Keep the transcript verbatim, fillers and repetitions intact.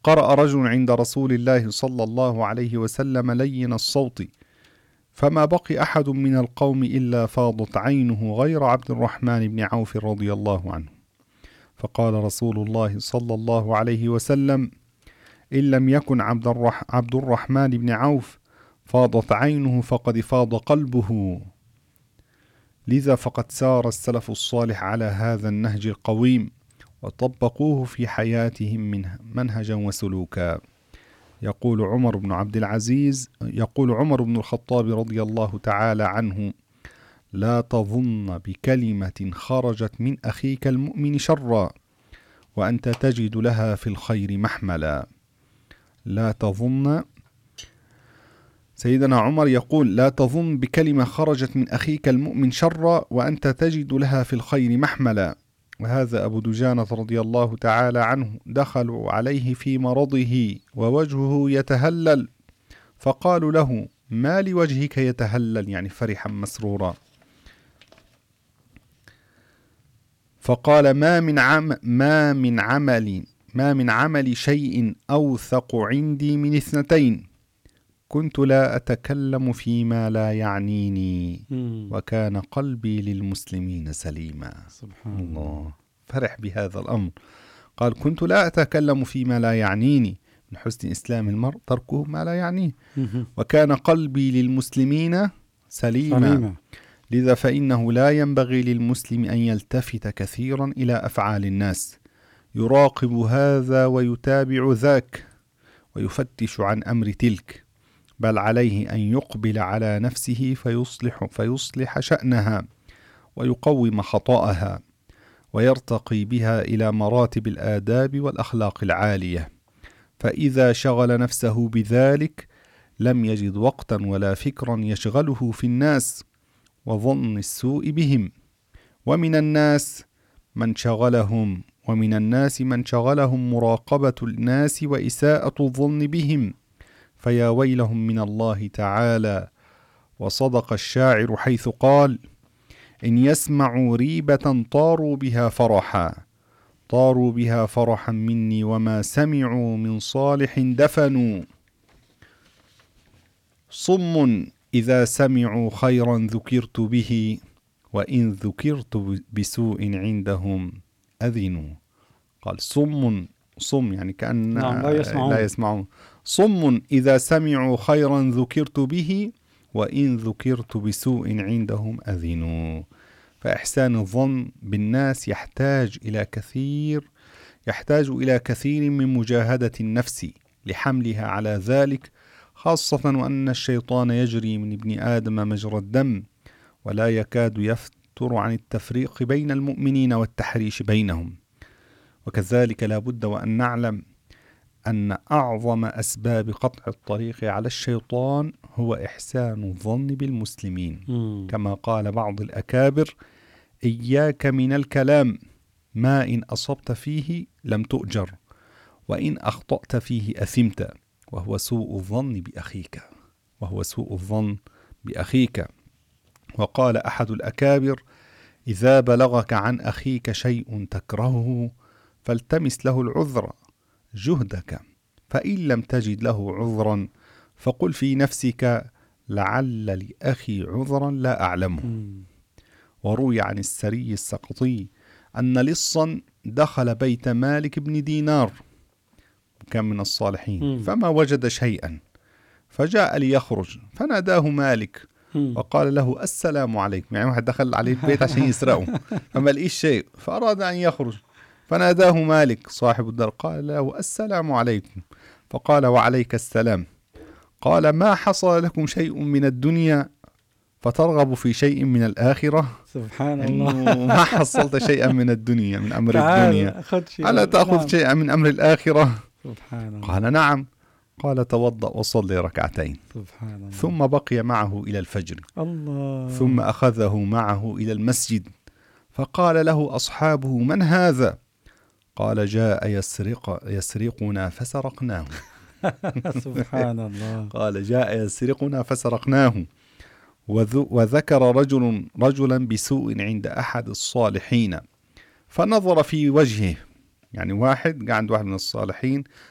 قرأ رجل عند رسول الله صلى الله عليه وسلم لين الصوت، فما بقي أحد من القوم إلا فاضت عينه غير عبد الرحمن بن عوف رضي الله عنه. فقال رسول الله صلى الله عليه وسلم: إن لم يكن عبد, الرح عبد الرحمن بن عوف فاضت عينه فقد فاض قلبه. لذا فقد سار السلف الصالح على هذا النهج القويم وطبقوه في حياتهم منه منهجا وسلوكا. يقول عمر بن عبد العزيز يقول عمر بن الخطاب رضي الله تعالى عنه: لا تظن بكلمة خرجت من أخيك المؤمن شرا وأنت تجد لها في الخير محملا. لا تظن سيدنا عمر يقول: لا تظن بكلمة خرجت من أخيك المؤمن شرا وأنت تجد لها في الخير محملا. وهذا أبو دجانة رضي الله تعالى عنه دخلوا عليه في مرضه ووجهه يتهلل، فقالوا له: ما لوجهك يتهلل؟ يعني فرحا مسرورا. فقال: ما من عم ما من عمل ما من عمل شيء أوثق عندي من اثنتين: كنت لا أتكلم فيما لا يعنيني وكان قلبي للمسلمين سليما. سبحان الله، فرح بهذا الأمر. قال: كنت لا أتكلم فيما لا يعنيني، من حسن إسلام المرء تركه ما لا يعنيه، وكان قلبي للمسلمين سليما. سليما. لذا فإنه لا ينبغي للمسلم أن يلتفت كثيرا إلى أفعال الناس، يراقب هذا ويتابع ذاك ويفتش عن أمر تلك، بل عليه أن يقبل على نفسه فيصلح, فيصلح شأنها ويقوم خطأها ويرتقي بها إلى مراتب الآداب والأخلاق العالية. فإذا شغل نفسه بذلك لم يجد وقتا ولا فكرا يشغله في الناس وظن السوء بهم. ومن الناس من شغلهم ومن الناس من شغلهم مراقبة الناس وإساءة الظن بهم، فيا ويلهم من الله تعالى. وصدق الشاعر حيث قال: إن يسمعوا ريبة طاروا بها فرحا، طاروا بها فرحا مني وما سمعوا من صالح دفنوا. صم إذا سمعوا خيرا ذكرت به، وإن ذكرت بسوء عندهم أذنوا. قال: صم صم يعني كأن نعم لا يسمعون. لا يسمعون. صم إذا سمعوا خيرا ذكرت به، وإن ذكرت بسوء عندهم أذنوا. فإحسان الظن بالناس يحتاج إلى كثير يحتاج إلى كثير من مجاهدة النفس لحملها على ذلك، خاصة وأن الشيطان يجري من ابن آدم مجرى الدم، ولا يكاد يفتر عن التفريق بين المؤمنين والتحريش بينهم. وكذلك لا بد وأن نعلم أن أعظم أسباب قطع الطريق على الشيطان هو إحسان الظن بالمسلمين. م. كما قال بعض الأكابر: إياك من الكلام، ما إن أصبت فيه لم تؤجر، وإن أخطأت فيه أثمت، وهو سوء الظن بأخيك وهو سوء الظن بأخيك. وقال أحد الأكابر: إذا بلغك عن أخيك شيء تكرهه فالتمس له العذر جهدك، فإن لم تجد له عذرا فقل في نفسك: لعل لأخي عذرا لا أعلمه. وروي عن السري السقطي أن لصا دخل بيت مالك بن دينار، كان من الصالحين، فما وجد شيئا، فجاء ليخرج فناداه مالك وقال له: السلام عليكم. يعني واحد دخل عليه البيت عشان يسرقه فما لقيش شيء، فأراد أن يخرج، فناداه مالك صاحب الدار قال له: السلام عليكم. فقال: وعليك السلام. قال: ما حصل لكم شيء من الدنيا فترغب في شيء من الآخرة؟ سبحان الله. ما حصلت شيئا من الدنيا من أمر الدنيا ألا تأخذ نعم. شيئا من أمر الآخرة؟ سبحان الله. قال: نعم. قال: توضأ وصلي ركعتين. سبحان الله. ثم بقي معه إلى الفجر. الله. ثم أخذه معه إلى المسجد، فقال له أصحابه: من هذا؟ قال: جاء يسرق يسرقنا فسرقناه. سبحان الله. قال: جاء يسرقنا فسرقناه. وذكر رجل رجلا بسوء عند أحد الصالحين، فنظر في وجهه، يعني واحد عند واحد من الصالحين